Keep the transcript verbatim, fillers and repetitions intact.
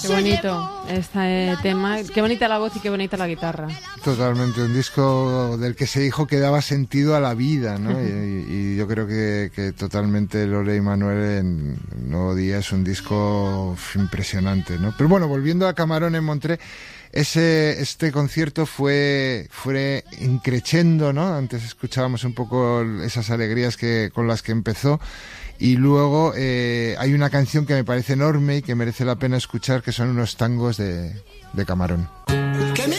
Qué bonito este tema, qué bonita la voz y qué bonita la guitarra. Totalmente, un disco del que se dijo que daba sentido a la vida, ¿no? y, y yo creo que, que totalmente Lore y Manuel en Nuevo Día es un disco impresionante, ¿no? Pero bueno, volviendo a Camarón en Montré, ese este concierto fue fue increchendo, ¿no? Antes escuchábamos un poco esas alegrías que con las que empezó. Y luego eh, hay una canción que me parece enorme y que merece la pena escuchar, que son unos tangos de, de Camarón.